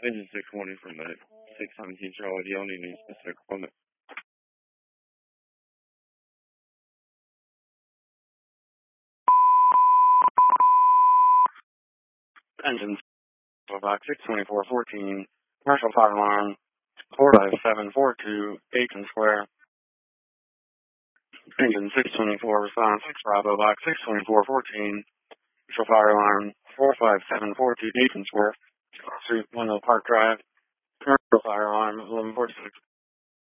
Engine 620 from the 617 Charlie. Do y'all need any specific equipment? Engine box 62414, commercial fire alarm 45742, Aiken Square. Engine 624 response 6 Bravo box 62414, commercial fire alarm 45742, Aiken Square, Street 10 Park Drive, commercial fire alarm 1146.